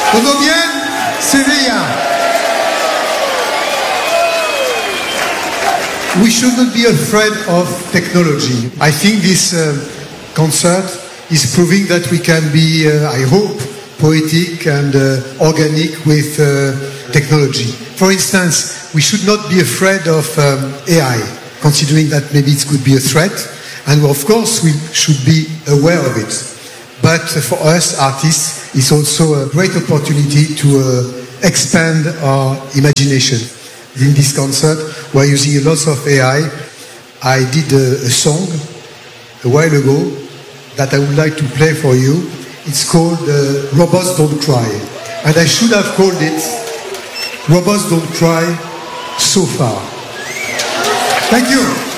¿Todo bien? Sevilla. We shouldn't be afraid of technology. I think this concert is proving that we can be, I hope, poetic and organic with technology. For instance, we should not be afraid of AI, considering that maybe it could be a threat. And of course, we should be aware of it. But for us, artists, it's also a great opportunity to expand our imagination. In this concert, we're using a lot of AI. I did a song a while ago that I would like to play for you. It's called Robots Don't Cry. And I should have called it Robots Don't Cry So Far. Thank you.